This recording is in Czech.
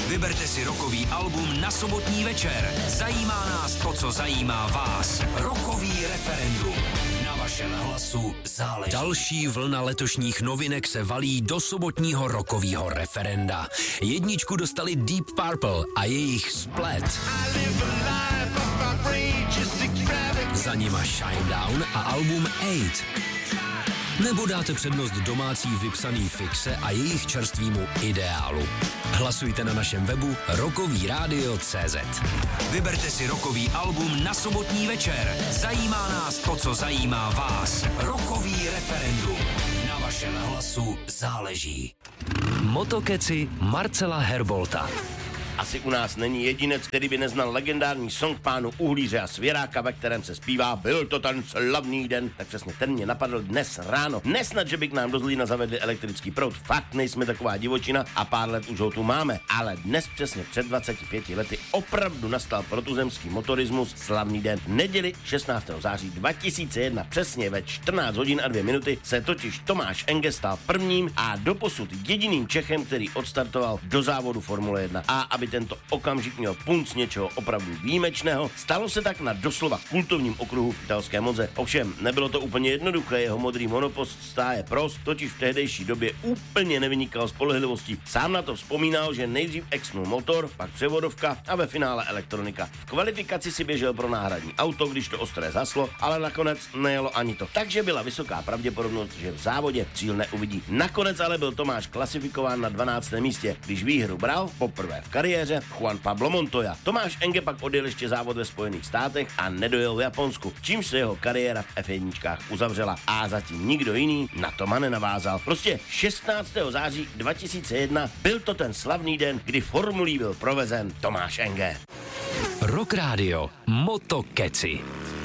Vyberte si rokový album na sobotní večer. Zajímá nás to, co zajímá vás. Rokový referendum. Na vašem hlasu záleží. Další vlna letošních novinek se valí do sobotního rokového referenda. Jedničku dostali Deep Purple a jejich Split. Za nima Shinedown a album 8. Nebo dáte přednost domácí vypsaný Fixe a jejich čerstvýmu Ideálu. Hlasujte na našem webu rokovýradio.cz. Vyberte si rokový album na sobotní večer. Zajímá nás to, co zajímá vás. Rokový referendum. Na vašem hlasu záleží. Motokeci Marcela Herbolta. Asi u nás není jedinec, který by neznal legendární song pánu Uhlíře a Svěráka, ve kterém se zpívá Byl to ten slavný den, tak přesně ten mě napadl dnes ráno. Nesnad, že by k nám do Zlína zavedli elektrický proud, fakt nejsme taková divočina a pár let už ho tu máme, ale dnes přesně před 25 lety opravdu nastal pro tuzemský motorismus slavný den. V neděli 16. září 2001 přesně ve 14 hodin a 2 minuty se totiž Tomáš Enge stal prvním a doposud jediným Čechem, který odstartoval do závodu Formule 1. A aby tento okamžik měl punc něčeho opravdu výjimečného, stalo se tak na doslova kultovním okruhu v italské Monze. Ovšem, nebylo to úplně jednoduché, jeho modrý monopost stáje Prost totiž v tehdejší době úplně nevynikal spolehlivostí. Sám na to vzpomínal, že nejdřív exnul motor, pak převodovka a ve finále elektronika. V kvalifikaci si běžel pro náhradní auto, když to ostré zaslo, ale nakonec nejelo ani to. Takže byla vysoká pravděpodobnost, že v závodě cíl neuvidí. Nakonec ale byl Tomáš klasifikován na 12. místě, když výhru bral poprvé v kariéře Juan Pablo Montoya. Tomáš Enge pak odjel ještě závod ve Spojených státech a nedojel v Japonsku, čímž se jeho kariéra v F1 uzavřela a zatím nikdo jiný na Toma nenavázal. Prostě 16. září 2001 byl to ten slavný den, kdy formulí byl provezen Tomáš Enge. Rock Radio Motokeci.